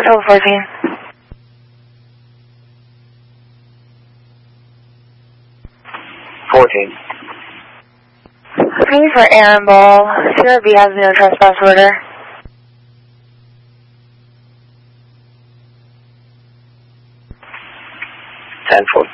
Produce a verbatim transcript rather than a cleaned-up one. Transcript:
Hotel fourteen. fourteen. Thank you for Aaron Ball. C R B has no trespass order. ten four.